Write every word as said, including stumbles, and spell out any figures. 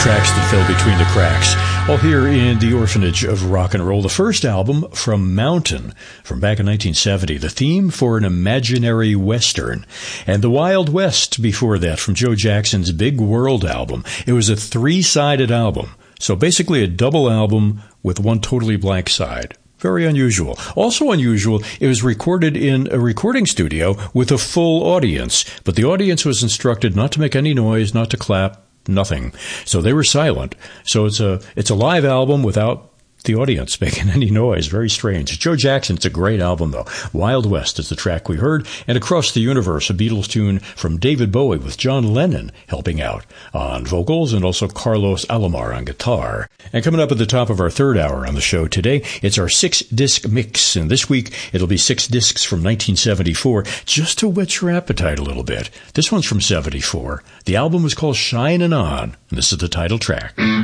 tracks that fell between the cracks. All here in the orphanage of rock and roll. The first album from Mountain from back in nineteen seventy. The theme for an imaginary Western. And The Wild West before that from Joe Jackson's Big World album. It was a three-sided album. So basically a double album with one totally blank side. Very unusual. Also unusual, it was recorded in a recording studio with a full audience. But the audience was instructed not to make any noise, not to clap, nothing. So they were silent. So it's a it's a live album without the audience making any noise. Very strange. Joe Jackson, it's a great album, though. Wild West is the track we heard. And Across the Universe, a Beatles tune from David Bowie with John Lennon helping out on vocals and also Carlos Alomar on guitar. And coming up at the top of our third hour on the show today, it's our six-disc mix. And this week, it'll be six discs from nineteen seventy-four, just to whet your appetite a little bit. This one's from seventy-four. The album was called Shinin' On, and this is the title track.